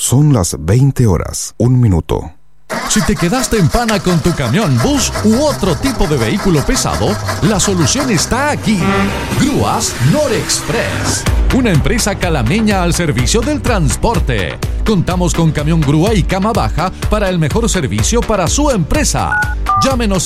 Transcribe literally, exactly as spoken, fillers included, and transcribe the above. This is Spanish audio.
Son las veinte horas, un minuto. Si te quedaste en pana con tu camión, bus u otro tipo de vehículo pesado, la solución está aquí. Grúas Norexpress, una empresa calameña al servicio del transporte. Contamos con camión grúa y cama baja para el mejor servicio para su empresa. Llámenos